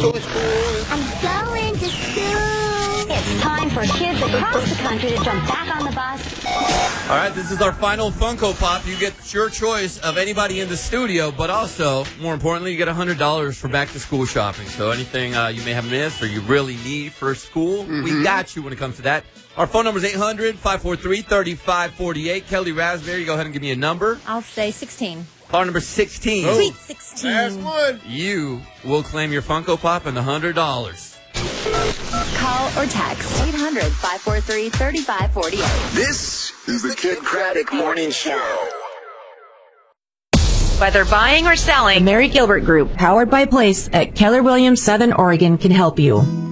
I'm going to school. It's time for kids across the country to jump back on the bus. All right, this is our final Funko Pop. You get your choice of anybody in the studio, but also, more importantly, you get $100 for back-to-school shopping. So anything you may have missed or you really need for school, we got you when it comes to that. Our phone number is 800-543-3548. Kelly Raspberry, go ahead and give me a number. I'll say 16. Caller number 16. Oh. Sweet 16. Last one. You will claim your Funko Pop and the $100. Call or text 800-543-3548. This is the Kid Craddock Morning Show. Whether buying or selling, The Mary Gilbert Group, powered by Place at Keller Williams, Southern Oregon, can help you.